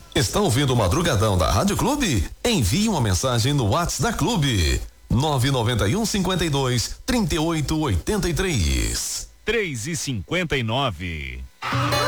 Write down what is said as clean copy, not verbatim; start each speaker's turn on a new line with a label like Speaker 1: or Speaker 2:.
Speaker 1: Está ouvindo o Madrugadão da Rádio Clube? Envie uma mensagem no WhatsApp da Clube. 99152-3883.
Speaker 2: 3:59.